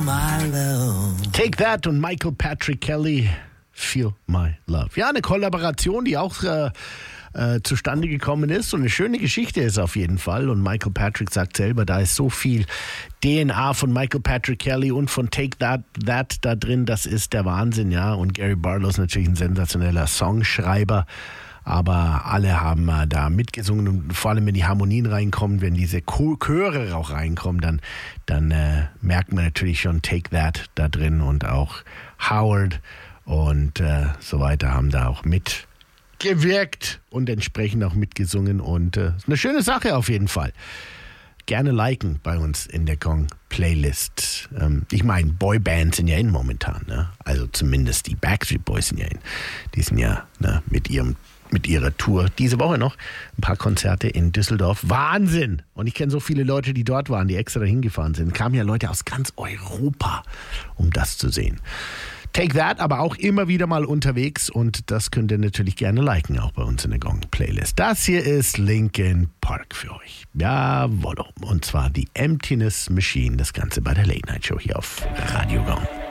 my love. Take That und Michael Patrick Kelly, Feel My Love. Ja, eine Kollaboration, die auch zustande gekommen ist und eine schöne Geschichte ist auf jeden Fall. Und Michael Patrick sagt selber, da ist so viel DNA von Michael Patrick Kelly und von Take That da drin, das ist der Wahnsinn, ja. Und Gary Barlow ist natürlich ein sensationeller Songschreiber, aber alle haben da mitgesungen und vor allem, wenn die Harmonien reinkommen, wenn diese Chöre auch reinkommen, dann merkt man natürlich schon Take That da drin und auch Howard und so weiter haben da auch mitgewirkt und entsprechend auch mitgesungen und ist eine schöne Sache auf jeden Fall. Gerne liken bei uns in der Gong-Playlist. Ich meine, Boybands sind ja in momentan, ne? Also zumindest die Backstreet Boys sind ja in. Die sind ja mit ihrer Tour diese Woche noch ein paar Konzerte in Düsseldorf. Wahnsinn! Und ich kenne so viele Leute, die dort waren, die extra dahin gefahren sind. Kamen ja Leute aus ganz Europa, um das zu sehen. Take That, aber auch immer wieder mal unterwegs und das könnt ihr natürlich gerne liken, auch bei uns in der Gong-Playlist. Das hier ist Linkin Park für euch. Jawohl. Und zwar die Emptiness Machine, das Ganze bei der Late Night Show hier auf Radio Gong.